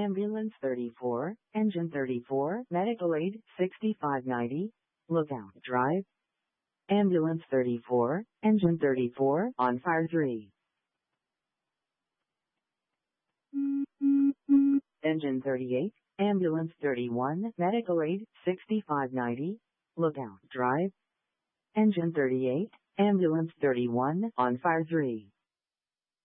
Ambulance 34, Engine 34, Medical Aid 6590, Lookout Drive. Ambulance 34, Engine 34, on fire 3. Engine 38, Ambulance 31, Medical Aid 6590, Lookout Drive. Engine 38, Ambulance 31, on fire 3.